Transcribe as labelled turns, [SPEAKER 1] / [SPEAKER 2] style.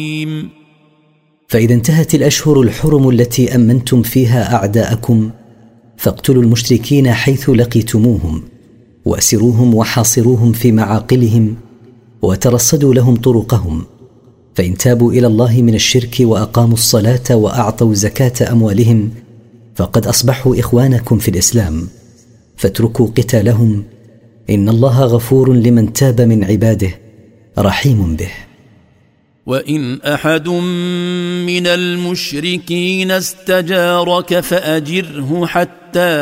[SPEAKER 1] فإذا انتهت الأشهر الحرم التي أمنتم فيها أعداءكم فاقتلوا المشركين حيث لقيتموهم وأسروهم وحاصروهم في معاقلهم وترصدوا لهم طرقهم، فإن تابوا إلى الله من الشرك وأقاموا الصلاة وأعطوا زكاة أموالهم فقد أصبحوا إخوانكم في الإسلام، فاتركوا قتالهم، إن الله غفور لمن تاب من عباده رحيم به.
[SPEAKER 2] وإن أحد من المشركين استجارك فأجره حتى